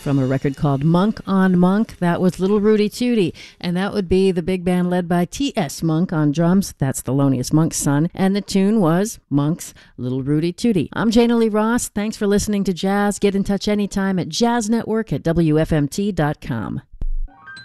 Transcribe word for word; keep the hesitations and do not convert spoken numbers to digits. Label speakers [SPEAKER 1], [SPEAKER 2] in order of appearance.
[SPEAKER 1] from a record called Monk on Monk. That was Little Rudy Tooty, and that would be the big band led by T S. Monk on drums. That's Thelonious Monk's son, and the tune was Monk's Little Rudy Tooty. I'm Jana Lee Ross. Thanks for listening to Jazz. Get in touch anytime at jazz network at W F M T dot com.